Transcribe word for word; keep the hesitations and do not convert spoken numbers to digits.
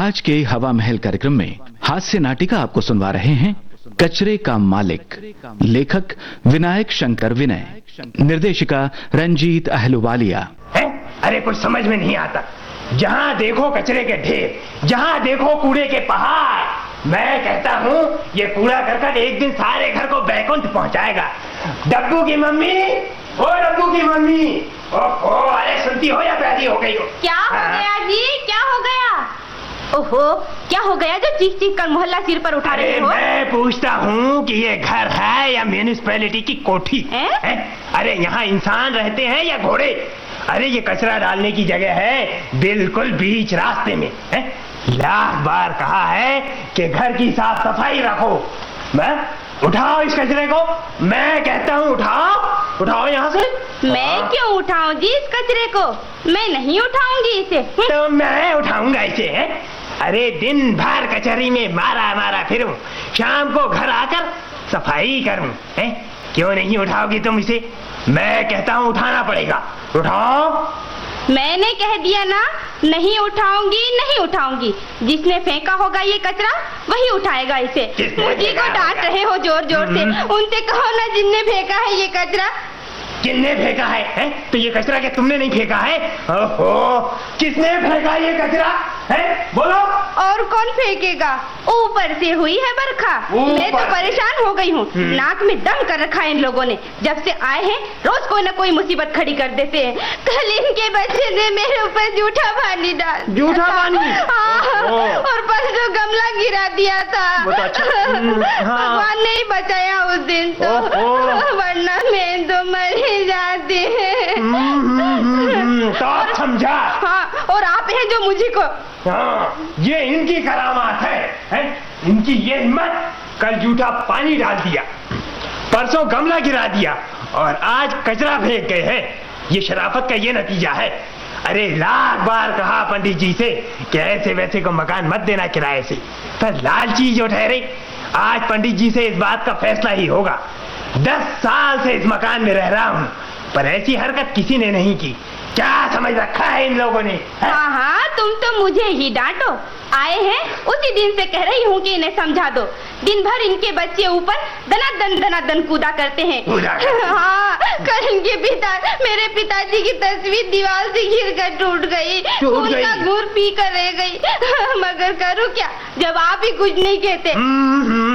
आज के हवा महल कार्यक्रम में हास्य नाटिका आपको सुनवा रहे हैं कचरे का मालिक। लेखक विनायक शंकर विनय, निर्देशिका रंजीत अहलुवालिया। है? अरे कुछ समझ में नहीं आता। जहाँ देखो कचरे के ढेर, जहाँ देखो कूड़े के पहाड़। मैं कहता हूँ ये कूड़ा करकट एक दिन सारे घर को बैकुंठ पहुँचाएगा। डब्बू की मम्मी, ओ डब्बू की मम्मी, ओहो, अरे सुनती हो या पैदी हो गई हो? क्या हो गया जी, क्या हो गया? ओहो, क्या हो गया जो चीख चीख कर मोहल्ला सिर पर उठा रहे हो? मैं पूछता हूँ कि ये घर है या म्यूनिसिपैलिटी की कोठी है? है? अरे यहाँ इंसान रहते हैं या घोड़े? अरे ये कचरा डालने की जगह है बिल्कुल बीच रास्ते में है। लाख बार कहा है कि घर की साफ सफाई रखो। मैं उठाओ इस कचरे को, मैं कहता हूँ उठाओ, उठाओ यहाँ से। मैं क्यों उठाऊं जी इस कचरे को? मैं नहीं उठाऊंगी इसे। तो मैं उठाऊंगा इसे। है? अरे दिन भर कचहरी में मारा मारा फिरूं, शाम को घर आकर सफाई करूं। है? क्यों नहीं उठाओगी तुम इसे? मैं कहता हूँ उठाना पड़ेगा, उठाओ। मैंने कह दिया ना, नहीं उठाऊंगी, नहीं उठाऊंगी। जिसने फेंका होगा ये कचरा वही उठाएगा इसे। मुझे को डांट रहे हो जोर जोर से, उनसे कहो ना जिनने फेंका है ये कचरा। किसने फेंका है? है? तो ये कचरा क्या तुमने नहीं फेंका है? ओहो, किसने फेंका ये कचरा? है? बोलो। और कौन फेंकेगा? ऊपर से हुई है बरखा। मैं तो परेशान हो गई हूँ। नाक में दम कर रखा है इन लोगों ने। जब से आए हैं रोज कोई ना कोई मुसीबत खड़ी कर देते हैं। कल इनके बच्चे ने मेरे ऊपर जूठा पानी डाल। जूठा पानी? और परसों गमला गिरा दिया था। भगवान ने ही बचाया उस दिन तो, वरना मैं तो मर ही जाती है। तो आप समझा? हाँ, और आप हैं जो मुझे को। हाँ, ये इनकी करामात है, है? इनकी ये हिम्मत। कल जूठा पानी डाल दिया, परसों गमला गिरा दिया और आज कचरा फेंक गए हैं। ये शराफत का ये नतीजा है। अरे लाख बार कहा पंडित जी से कि ऐसे वैसे को मकान मत देना किराए से, पर लालची जो ठहरे। आज पंडित जी से इस बात का फैसला ही होगा। दस साल से इस मकान में रह रहा हूँ, पर ऐसी हरकत किसी ने नहीं की। क्या समझ रखा है इन लोगों ने? हाँ हाँ, तुम तो मुझे ही डांटो। आए हैं उसी दिन से कह रही हूँ कि इन्हें समझा दो। दिन भर इनके बच्चे ऊपर दनादन दनादन कूदा करते हैं। हाँ, कल इनके पिता मेरे पिताजी की तस्वीर दीवार से गिर कर टूट गई, उनका घूर पी कर रह गई। मगर करूँ क्या जब आप ही कुछ नहीं कहते।